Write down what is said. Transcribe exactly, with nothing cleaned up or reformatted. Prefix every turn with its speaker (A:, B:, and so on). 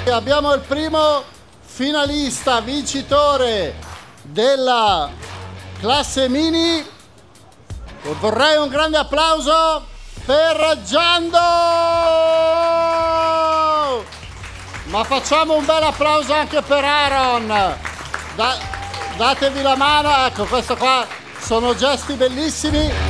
A: Abbiamo il primo finalista, vincitore della classe mini. Vorrei un grande applauso per Giando! Ma facciamo un bel applauso anche per Aaron. Da, datevi la mano, ecco, questo qua sono gesti bellissimi.